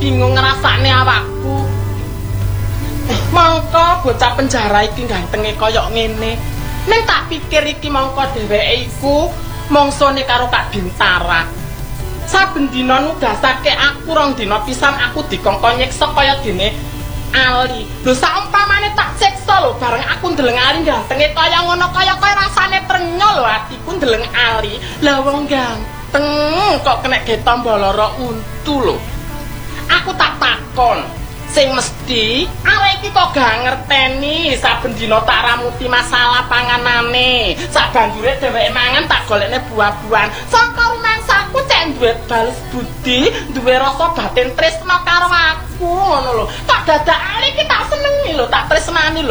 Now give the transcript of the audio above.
bingung ngrasakne awakku. Mangka bocah penjara iki gantenge kaya ngene. Ning tak pikir iki mangka dheweke iku mongsone karo Kak Bintara. Saben dina nugasake aku rong dina pisan aku dikongkon nyiksa kaya dene Ali. Lho saumpamane tak siksa lho bareng aku ndeleng Ali gantenge kaya ngono kaya rasane trenyol lho atiku ndeleng Ali. Lah wong ganteng kok kena getomboloro untu lho. Aku tak takon, sing mesti arek iki kok gak ngerteni saben dina tak ramuti masalah panganane. Sak banjure dheweke mangan tak golekne buah-buahan. Saka rumangsaku cek duwe bales budi, duwe rasa batin tresna karo aku ngono lho. Kok dadak Ali iki tak senengi lho, tak tresnani lho.